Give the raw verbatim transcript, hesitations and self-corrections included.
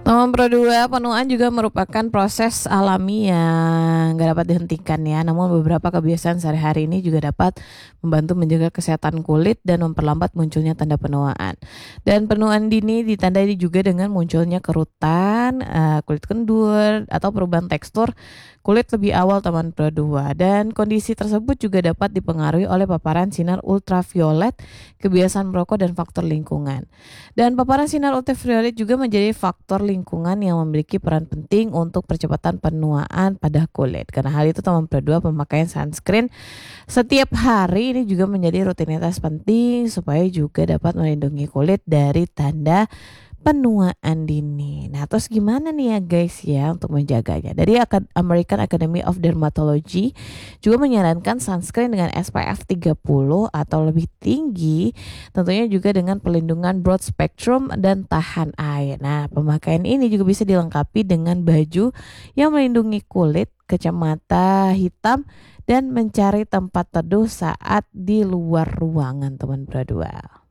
Nomor dua, penuaan juga merupakan proses alami yang nggak dapat dihentikan ya. Namun beberapa kebiasaan sehari-hari ini juga dapat membantu menjaga kesehatan kulit dan memperlambat munculnya tanda penuaan. Dan penuaan dini ditandai juga dengan munculnya kerutan, eh, kulit kendur, atau perubahan tekstur kulit lebih awal teman Pro dua. Dan kondisi tersebut juga dapat dipengaruhi oleh paparan sinar ultraviolet, kebiasaan merokok, dan faktor lingkungan. Dan paparan sinar ultraviolet juga menjadi faktor lingkungan yang memiliki peran penting untuk percepatan penuaan pada kulit. Karena hal itu teman Pro dua, pemakaian sunscreen setiap hari ini juga menjadi rutinitas penting supaya juga dapat melindungi kulit dari tanda penuaan dini. Nah, terus gimana nih ya guys ya untuk menjaganya? Dari American Academy of Dermatology juga menyarankan sunscreen dengan S P F tiga puluh atau lebih tinggi, tentunya juga dengan perlindungan broad spectrum dan tahan air. Nah, pemakaian ini juga bisa dilengkapi dengan baju yang melindungi kulit, kacamata hitam, dan mencari tempat teduh saat di luar ruangan teman Pro dua.